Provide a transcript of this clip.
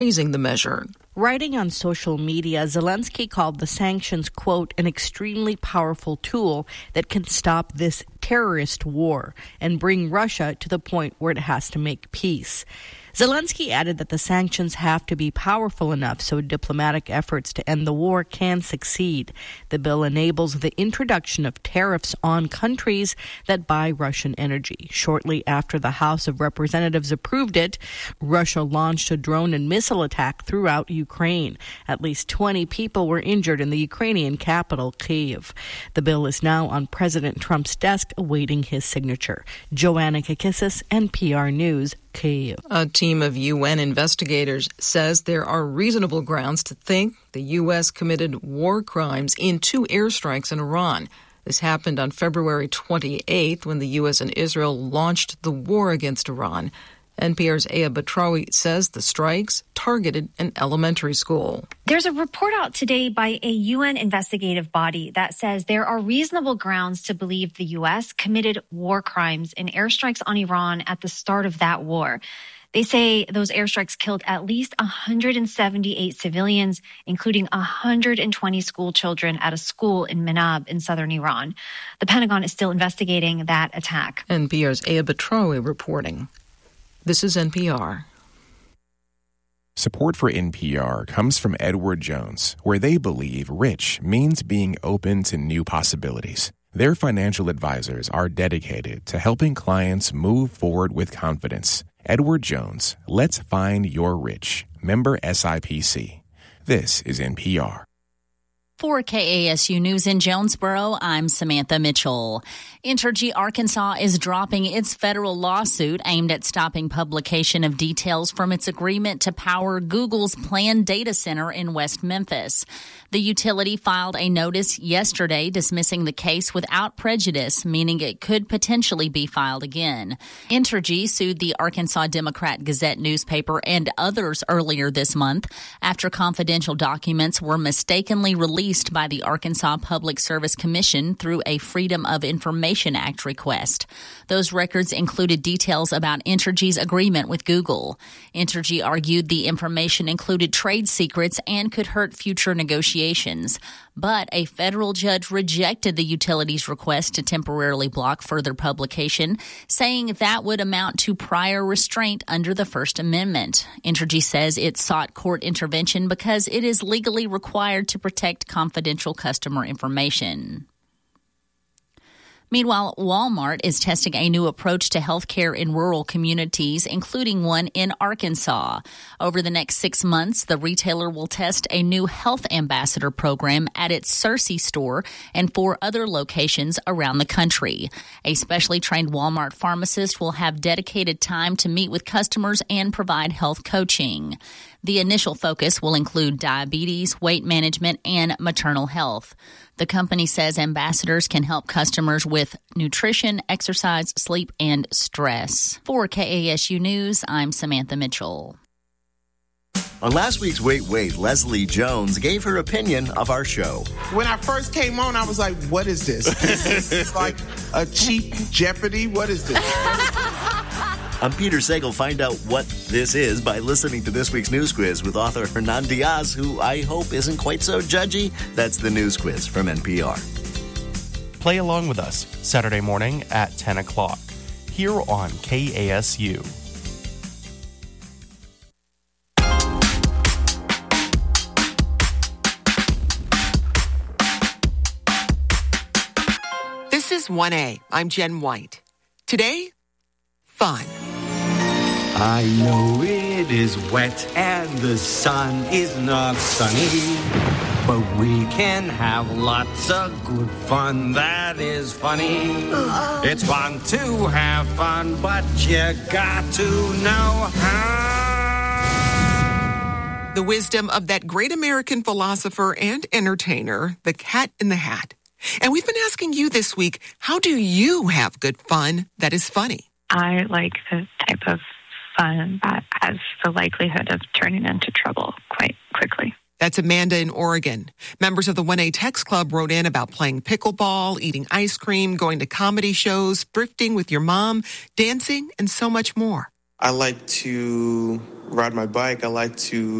praising the measure. Writing on social media, Zelensky called the sanctions, quote, an extremely powerful tool that can stop this terrorist war and bring Russia to the point where it has to make peace. Zelensky added that the sanctions have to be powerful enough so diplomatic efforts to end the war can succeed. The bill enables the introduction of tariffs on countries that buy Russian energy. Shortly after the House of Representatives approved it, Russia launched a drone and missile attack throughout Ukraine. At least 20 people were injured in the Ukrainian capital, Kyiv. The bill is now on President Trump's desk awaiting his signature. Joanna Kakissis, NPR News, Kyiv. A team of UN investigators says there are reasonable grounds to think the U.S. committed war crimes in 2 airstrikes in Iran. This happened on February 28th when the U.S. and Israel launched the war against Iran. NPR's Aya Batrawi says the strikes targeted an elementary school. There's a report out today by a UN investigative body that says there are reasonable grounds to believe the U.S. committed war crimes in airstrikes on Iran at the start of that war. They say those airstrikes killed at least 178 civilians, including 120 school children at a school in Manab in southern Iran. The Pentagon is still investigating that attack. NPR's Aya Batrawi reporting. This is NPR. Support for NPR comes from Edward Jones, where they believe rich means being open to new possibilities. Their financial advisors are dedicated to helping clients move forward with confidence. Edward Jones, let's find your rich. Member SIPC. This is NPR. For KASU News in Jonesboro, I'm Samantha Mitchell. Entergy Arkansas is dropping its federal lawsuit aimed at stopping publication of details from its agreement to power Google's planned data center in West Memphis. The utility filed a notice yesterday dismissing the case without prejudice, meaning it could potentially be filed again. Entergy sued the Arkansas Democrat-Gazette newspaper and others earlier this month after confidential documents were mistakenly released by the Arkansas Public Service Commission through a Freedom of Information Act request. Those records included details about Entergy's agreement with Google. Entergy argued the information included trade secrets and could hurt future negotiations. But a federal judge rejected the utility's request to temporarily block further publication, saying that would amount to prior restraint under the First Amendment. Entergy says it sought court intervention because it is legally required to protect confidential customer information. Meanwhile, Walmart is testing a new approach to healthcare in rural communities, including one in Arkansas. Over the next 6 months, the retailer will test a new health ambassador program at its Searcy store and 4 other locations around the country. A specially trained Walmart pharmacist will have dedicated time to meet with customers and provide health coaching. The initial focus will include diabetes, weight management, and maternal health. The company says ambassadors can help customers with nutrition, exercise, sleep, and stress. For KASU News, I'm Samantha Mitchell. On last week's Wait, Leslie Jones gave her opinion of our show. When I first came on, I was like, what is this? This is like a cheap Jeopardy? What is this? I'm Peter Sagal. Find out what this is by listening to this week's News Quiz with author Hernan Diaz, who I hope isn't quite so judgy. That's the News Quiz from NPR. Play along with us Saturday morning at 10 o'clock here on KASU. This is 1A. I'm Jen White. Today, fun. I know it is wet and the sun is not sunny, but we can have lots of good fun that is funny. It's fun to have fun, but you got to know how. The wisdom of that great American philosopher and entertainer, the Cat in the Hat. And we've been asking you this week, how do you have good fun that is funny? I like the type of fun that has the likelihood of turning into trouble quite quickly. That's Amanda in Oregon. Members of the 1A Text Club wrote in about playing pickleball, eating ice cream, going to comedy shows, thrifting with your mom, dancing, and so much more. I like to ride my bike. I like to